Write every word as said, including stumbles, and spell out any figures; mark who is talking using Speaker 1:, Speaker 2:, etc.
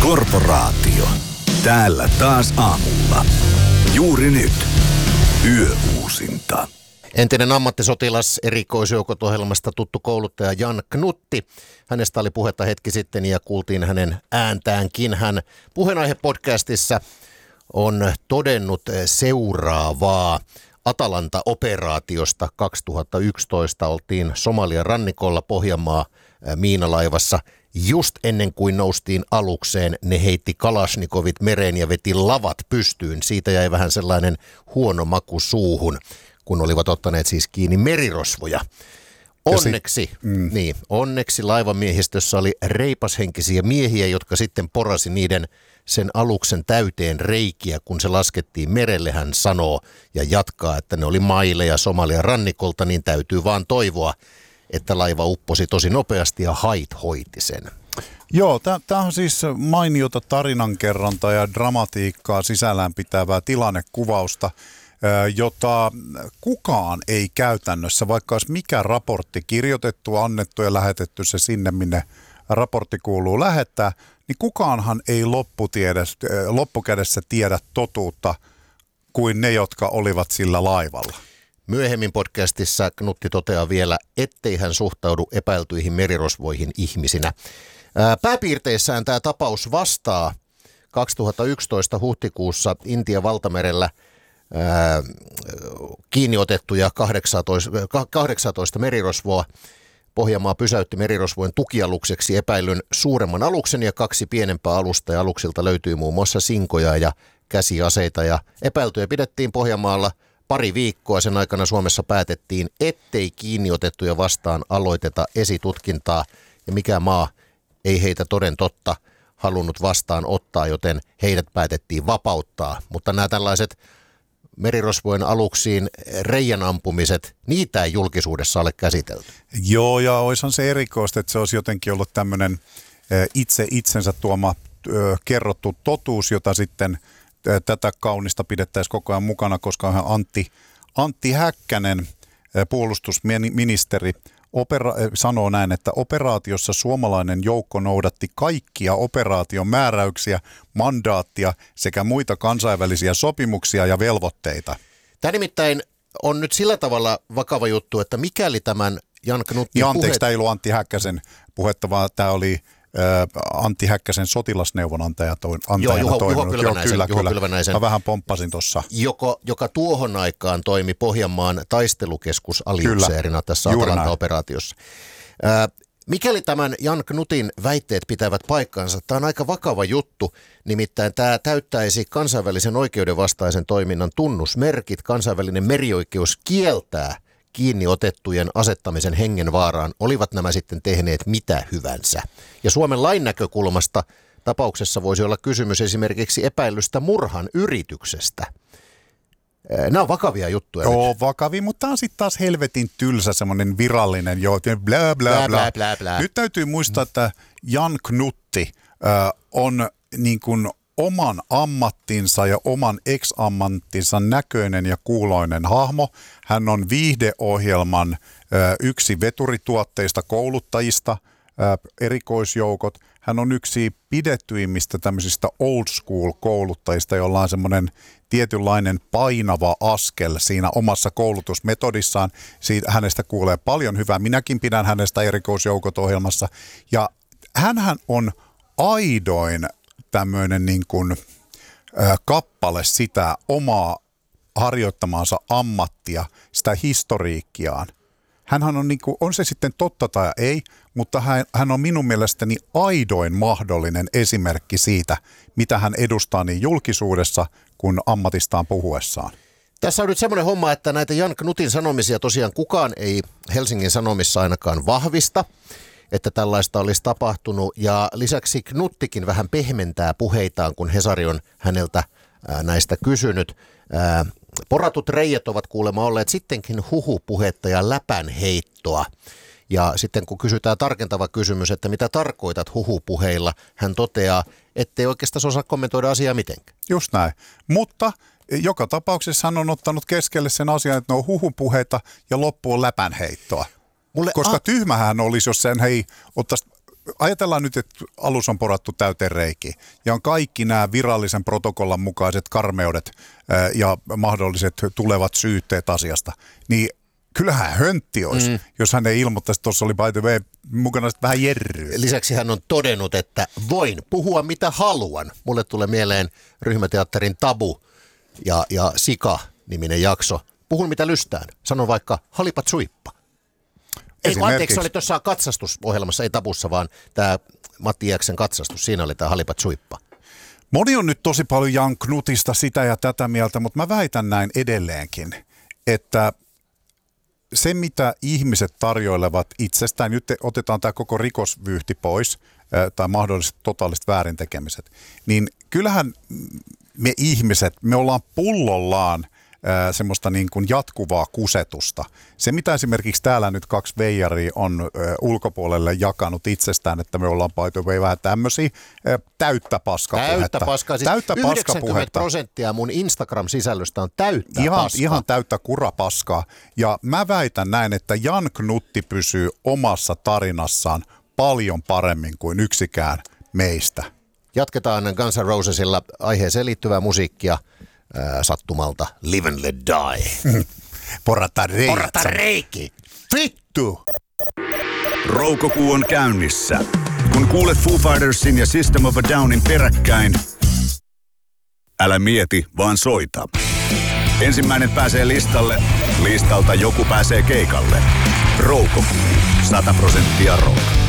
Speaker 1: Korporaatio. Täällä taas aamulla. Juuri nyt. Yöuusinta.
Speaker 2: Entinen ammattisotilas erikoisjoukot-ohjelmasta tuttu kouluttaja Jan Knutti. Hänestä oli puhetta hetki sitten ja kuultiin hänen ääntäänkin. Hän Puheenaihe-podcastissa on todennut seuraavaa. Atalanta-operaatiosta kaksituhattayksitoista oltiin Somalian rannikolla Pohjanmaa miinalaivassa. Just ennen kuin noustiin alukseen, ne heitti kalasnikovit mereen ja veti lavat pystyyn. Siitä jäi vähän sellainen huono maku suuhun, kun olivat ottaneet siis kiinni merirosvoja. Onneksi, mm. niin, onneksi laivamiehistössä oli reipashenkisiä miehiä, jotka sitten porasi niiden sen aluksen täyteen reikiä, kun se laskettiin merelle, hän sanoo ja jatkaa, että ne oli maileja Somalian rannikolta, niin täytyy vaan toivoa, että laiva upposi tosi nopeasti ja hait hoiti sen.
Speaker 3: Joo, tämä on siis mainiota tarinankerrontaa ja dramatiikkaa sisällään pitävää tilannekuvausta, jota kukaan ei käytännössä, vaikka olisi mikä raportti kirjoitettu, annettu ja lähetetty se sinne, minne raportti kuuluu lähettää, niin kukaanhan ei loppukädessä tiedä totuutta kuin ne, jotka olivat sillä laivalla.
Speaker 2: Myöhemmin podcastissa Knutti toteaa vielä, ettei hän suhtaudu epäiltyihin merirosvoihin ihmisinä. Pääpiirteissään tämä tapaus vastaa kaksituhattayksitoista huhtikuussa Intian valtamerellä ää, kiinni otettuja kahdeksantoista merirosvoa. Pohjanmaa pysäytti merirosvojen tukialukseksi epäilyn suuremman aluksen ja kaksi pienempää alusta, ja aluksilta löytyy muun muassa sinkoja ja käsiaseita, ja epäiltyjä pidettiin Pohjanmaalla pari viikkoa. Sen aikana Suomessa päätettiin, ettei kiinni otettuja vastaan aloiteta esitutkintaa, ja mikään maa ei heitä toden totta halunnut vastaan ottaa, joten heidät päätettiin vapauttaa. Mutta nämä tällaiset merirosvojen aluksiin reijän ampumiset, niitä ei julkisuudessa ole käsitelty.
Speaker 3: Joo, ja olisihan se erikoista, että se olisi jotenkin ollut tämmöinen itse itsensä tuoma kerrottu totuus, jota sitten tätä kaunista pidettäisiin koko ajan mukana, koska Antti, Antti Häkkänen, puolustusministeri, opera- sanoo näin, että operaatiossa suomalainen joukko noudatti kaikkia operaation määräyksiä, mandaattia sekä muita kansainvälisiä sopimuksia ja velvoitteita.
Speaker 2: Tämä nimittäin on nyt sillä tavalla vakava juttu, että mikäli tämän Jan Knuttin
Speaker 3: ja anteeksi,
Speaker 2: puhe...
Speaker 3: tämä ei ollut Antti Häkkäsen puhetta, vaan tämä oli Antti Häkkäsen sotilasneuvonantaja toi,
Speaker 2: Joo, Juho, Juho Pylvänäisen.
Speaker 3: Joo, kyllä,
Speaker 2: Juho
Speaker 3: kyllä. Mä vähän pomppasin tuossa.
Speaker 2: Joka, joka tuohon aikaan toimi Pohjanmaan taistelukeskusaliupseerina tässä Atalanta-operaatiossa. Ää, mikäli tämän Jan Knutin väitteet pitävät paikkansa, tämä on aika vakava juttu, nimittäin tämä täyttäisi kansainvälisen oikeuden vastaisen toiminnan tunnusmerkit. Kansainvälinen merioikeus kieltää kiinni otettujen asettamisen hengenvaaraan, olivat nämä sitten tehneet mitä hyvänsä. Ja Suomen lain näkökulmasta tapauksessa voisi olla kysymys esimerkiksi epäilystä murhan yrityksestä. Nämä on vakavia juttuja.
Speaker 3: Joo, vakavia, mutta tämä on sitten taas helvetin tylsä semmoinen virallinen, joo, blä, blä, blä, blä.
Speaker 2: blä, blä.
Speaker 3: Nyt täytyy muistaa, että Jan Knutti äh, on niin kuin oman ammattinsa ja oman ex-ammattinsa näköinen ja kuuloinen hahmo. Hän on viihdeohjelman ö, yksi veturituotteista kouluttajista, ö, erikoisjoukot. Hän on yksi pidettyimmistä tämmöisistä old school kouluttajista, jolla on semmoinen tietynlainen painava askel siinä omassa koulutusmetodissaan. Siitä hänestä kuulee paljon hyvää. Minäkin pidän hänestä erikoisjoukot-ohjelmassa. Ja hänhän on aidoin tämmöinen niin kuin, ä, kappale sitä omaa harjoittamaansa ammattia, sitä historiikkiaan. Hänhän on, niin kuin, on se sitten totta tai ei, mutta hän, hän on minun mielestäni aidoin mahdollinen esimerkki siitä, mitä hän edustaa niin julkisuudessa kuin ammatistaan puhuessaan.
Speaker 2: Tässä on nyt semmoinen homma, että näitä Jan Knutin sanomisia tosiaan kukaan ei Helsingin Sanomissa ainakaan vahvista, että tällaista olisi tapahtunut, ja lisäksi Knuttikin vähän pehmentää puheitaan, kun Hesari on häneltä ää, näistä kysynyt. Ää, poratut reijät ovat kuulemma olleet sittenkin huhupuhetta ja läpänheittoa. Ja sitten kun kysytään tarkentava kysymys, että mitä tarkoitat huhupuheilla, hän toteaa, ettei oikeastaan osaa kommentoida asiaa mitenkään.
Speaker 3: Just näin, mutta joka tapauksessa hän on ottanut keskelle sen asian, että ne on huhupuheita ja loppu on läpänheittoa. Mulle Koska a- tyhmähän olisi, jos sen hei ottaisi ajatellaan nyt, että alus on porattu täyteen reikiä ja on kaikki nämä virallisen protokollan mukaiset karmeudet ää, ja mahdolliset tulevat syytteet asiasta, niin kyllähän höntti olisi, mm. jos hän ei ilmoittaisi, että tuossa oli by the way mukana vähän jerryä.
Speaker 2: Lisäksi hän on todennut, että voin puhua mitä haluan. Mulle tulee mieleen ryhmäteatterin Tabu ja, ja Sika-niminen jakso. Puhun mitä lystään. Sanon vaikka halipat suippa. Ei kun anteeksi, se oli tuossa katsastusohjelmassa, ei Tabussa, vaan tämä Matti Iäksen katsastus. Siinä oli tämä halipat suippa.
Speaker 3: Moni on nyt tosi paljon Jan Knutista sitä ja tätä mieltä, mutta mä väitän näin edelleenkin, että se, mitä ihmiset tarjoilevat itsestään, nyt otetaan tämä koko rikosvyyhti pois, tai mahdolliset totaaliset väärintekemiset, niin kyllähän me ihmiset, me ollaan pullollaan semmoista niin kuin jatkuvaa kusetusta. Se, mitä esimerkiksi täällä nyt kaksi veijaria on ulkopuolelle jakanut itsestään, että me ollaan by the way vähän tämmöisiä täyttä paskapuhetta.
Speaker 2: Täyttä paskaa. Siis
Speaker 3: täyttä
Speaker 2: yhdeksänkymmentä prosenttia mun Instagram-sisällöstä on täyttä
Speaker 3: ihan,
Speaker 2: paskaa.
Speaker 3: Ihan täyttä kurapaskaa. Ja mä väitän näin, että Jan Knutti pysyy omassa tarinassaan paljon paremmin kuin yksikään meistä.
Speaker 2: Jatketaan Guns N' Rosesilla aiheeseen liittyvää musiikkia. Ää, sattumalta Live and Let Die.
Speaker 3: Porata reitsa.
Speaker 2: Porata reiki.
Speaker 3: Vittu!
Speaker 1: Roukokuu on käynnissä. Kun kuulet Foo Fightersin ja System of a Downin peräkkäin, älä mieti, vaan soita. Ensimmäinen pääsee listalle, listalta joku pääsee keikalle. Roukokuu. sata prosenttia rock.